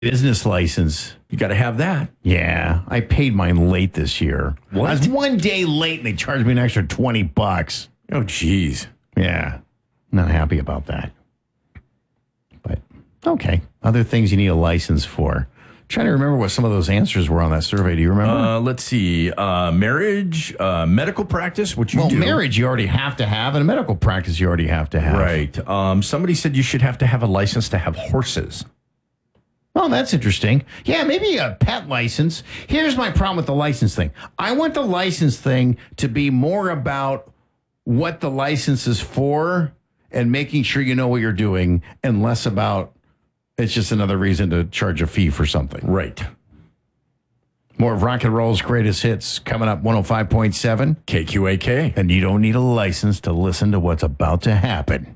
business license. You got to have that. Yeah, I paid mine late this year. What? I was one day late and they charged me an extra $20. Oh, geez. Yeah, not happy about that. But, okay. Other things you need a license for. Trying to remember what some of those answers were on that survey. Do you remember? Let's see. Marriage, medical practice, which you do. Marriage you already have to have, and medical practice you already have to have. Right. Somebody said you should have to have a license to have horses. Oh, that's interesting. Yeah, maybe a pet license. Here's my problem with the license thing. I want the license thing to be more about what the license is for and making sure you know what you're doing, and less about it's just another reason to charge a fee for something. Right. More of Rock and Roll's greatest hits coming up 105.7 KQAK. And you don't need a license to listen to what's about to happen.